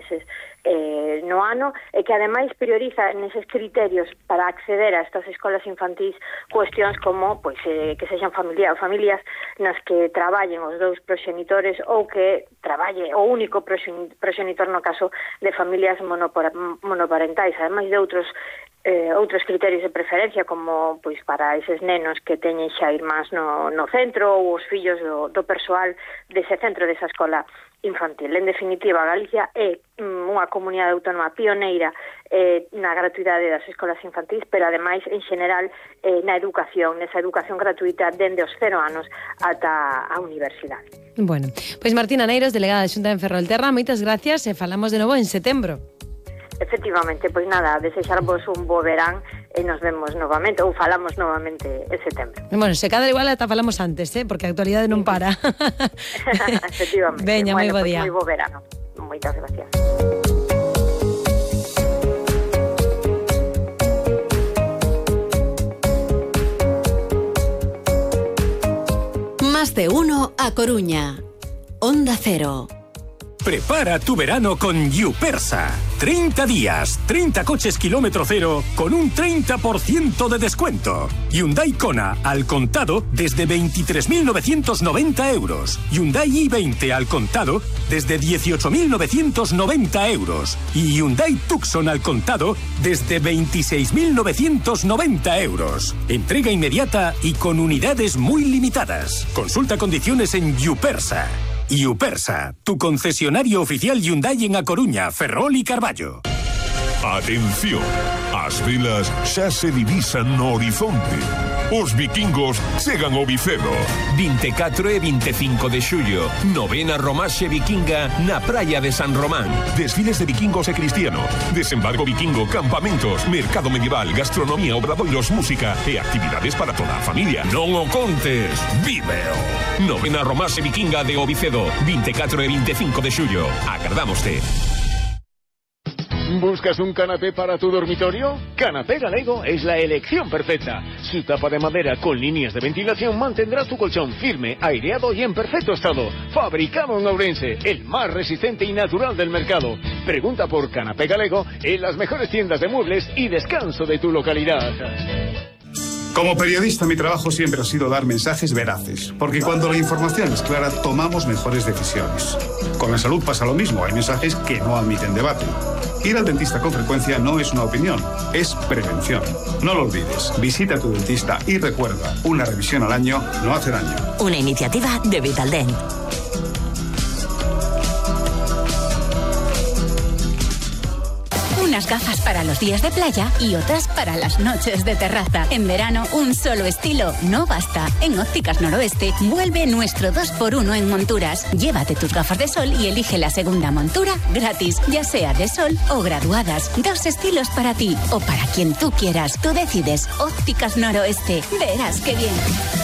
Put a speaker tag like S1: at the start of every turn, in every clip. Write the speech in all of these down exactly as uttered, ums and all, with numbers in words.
S1: meses eh, no ano, e que ademais prioriza neses criterios para acceder a estas escolas infantís cuestións como pois, eh, que sexan familia, familias nas que traballen os dous proxenitores ou que traballe o único proxenitor no caso de familias monoparentais, ademais de outros Eh, outros criterios de preferencia como pois para eses nenos que teñen xa irmáns no, no centro ou os fillos do, do persoal dese centro, desa escola infantil. En definitiva, Galicia é mm, unha comunidade autónoma pioneira eh, na gratuidade das escolas infantís, pero ademais en general eh, na educación, nesa educación gratuita dende os cero anos ata a universidade.
S2: Bueno, pois Martina Neiros, delegada da Xunta de Ferrolterra, moitas gracias e falamos de novo en setembro.
S1: Efectivamente, pois nada, desexarvos un bo verán e nos vemos novamente, ou falamos novamente en setembro.
S2: Bueno, se cada igual ata falamos antes, eh? Porque a actualidade non para.
S1: Efectivamente.
S2: Veña,
S1: bueno,
S2: moi bo
S1: pues
S2: día.
S1: Moi bo verano. Moitas gracias.
S3: Más de uno a Coruña. Onda Cero.
S4: Prepara tu verano con Yupersa. treinta días, treinta coches kilómetro cero con un treinta por ciento de descuento. Hyundai Kona al contado desde veintitrés mil novecientos noventa euros. Hyundai i veinte al contado desde dieciocho mil novecientos noventa euros. Y Hyundai Tucson al contado desde veintiséis mil novecientos noventa euros. Entrega inmediata y con unidades muy limitadas. Consulta condiciones en Yupersa. Yupersa, tu concesionario oficial Hyundai en A Coruña, Ferrol y Carballo.
S5: Atención, as velas xa se divisan no horizonte. Os vikingos chegan ao Vicedo.
S6: vinte e catro e vinte e cinco de xullo, novena Romaxe Vikinga na praia de San Román.
S5: Desfiles de vikingos e cristianos, desembarco vikingo, campamentos, mercado medieval, gastronomía, obradoiros, música e actividades para toda a familia.
S6: Non o contes, víveo. Novena Romaxe Vikinga de O Vicedo, vinte e catro e vinte e cinco de xullo. Agardámoste.
S7: ¿Buscas un canapé para tu dormitorio? Canapé Galego es la elección perfecta. Su tapa de madera con líneas de ventilación mantendrá tu colchón firme, aireado y en perfecto estado. Fabricado en Ourense, el más resistente y natural del mercado. Pregunta por Canapé Galego en las mejores tiendas de muebles y descanso de tu localidad.
S8: Como periodista, mi trabajo siempre ha sido dar mensajes veraces, porque cuando la información es clara, tomamos mejores decisiones. Con la salud pasa lo mismo, hay mensajes que no admiten debate. Ir al dentista con frecuencia no es una opinión, es prevención. No lo olvides, visita a tu dentista y recuerda, una revisión al año no hace daño.
S3: Una iniciativa de Vitaldent. Unas gafas para los días de playa y otras para las noches de terraza. En verano, un solo estilo no basta. En Ópticas Noroeste, vuelve nuestro dos por uno en monturas. Llévate tus gafas de sol y elige la segunda montura gratis, ya sea de sol o graduadas. Dos estilos para ti o para quien tú quieras. Tú decides. Ópticas Noroeste. Verás qué bien.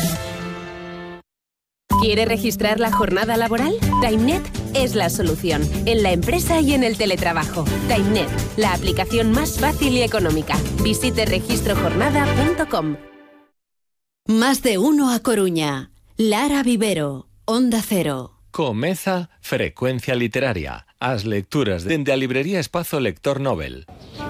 S9: ¿Quiere registrar la jornada laboral? TimeNet es la solución, en la empresa y en el teletrabajo. TimeNet, la aplicación más fácil y económica. Visite registro jornada punto com.
S3: Más de uno a Coruña. Lara Vivero, Onda Cero.
S10: Comeza Frecuencia Literaria, as lecturas dende a librería Espazo Lector Nobel.